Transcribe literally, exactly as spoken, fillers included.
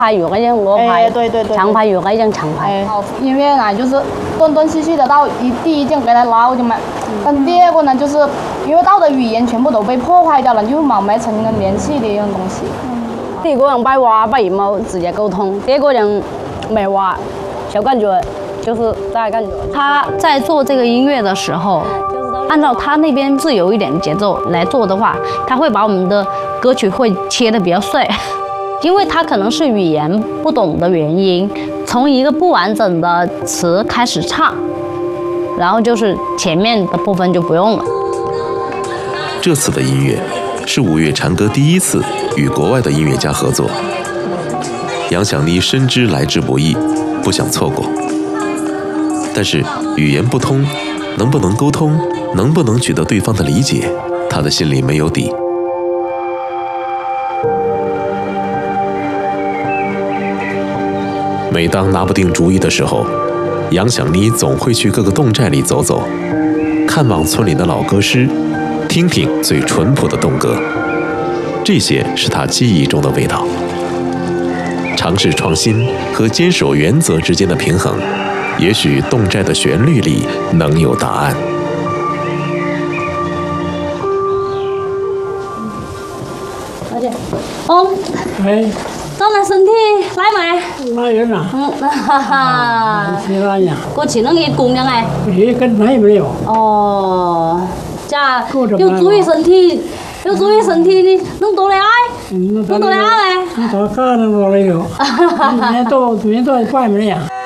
拍乐嗰種我拍， 哎对对对， 長拍樂嗰種長拍。 哎，音乐呢就是断断续续的，到一第一件给它捞就没，但第二个呢，就是因为到的语言全部都被破坏掉了，就冇没成个联系的一样东西。 第一個人拜話拜冇直接溝通，第二個人沒話，小感覺就是大感覺。 他在做这个音乐的时候，按照他那边自由一点的节奏来做的话，他会把我们的歌曲会切得比较碎。因为他可能是语言不懂的原因，从一个不完整的词开始唱，然后就是前面的部分就不用了。 这次的音乐是五月禅歌第一次与国外的音乐家合作。杨想妮深知来之不易，不想错过。但是语言不通，能不能沟通，能不能取得对方的理解，她的心里没有底。每当拿不定主意的时候，杨想妮总会去各个侗寨里走走，看望村里的老歌师，听听最淳朴的侗歌，这些是她记忆中的味道。尝试创新和坚守原则之间的平衡，也许侗寨的旋律里能有答案。 而且，哦， 哎， 到嚟身體拉埋， 拉人啊， 嗯，哈哈， 去拉呀， 過前兩日供嘅係， 也跟来没有， 哦，即係夠咗要注意身體，要注意身體，你弄到嚟嗌， 嗯， 弄到嚟嗌。 那到干那个了有，今年到今年到拜没呀。